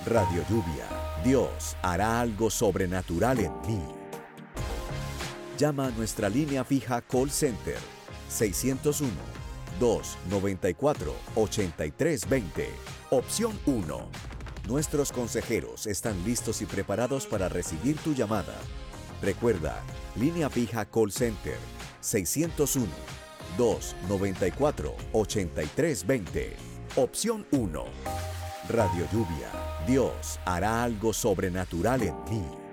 Radio Lluvia, Dios hará algo sobrenatural en mí. Llama a nuestra línea fija Call Center 601-294-8320. Opción 1. Nuestros consejeros están listos y preparados para recibir tu llamada. Recuerda, línea fija Call Center 601-294-8320. Opción 1. Radio Lluvia, Dios hará algo sobrenatural en mí.